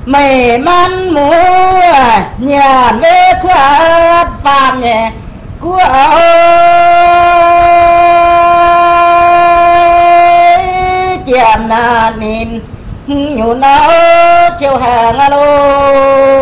mày man múa nhà mê chát vàng nhẹ của ơi chèm nà nín nhủ nó chiều hàng alo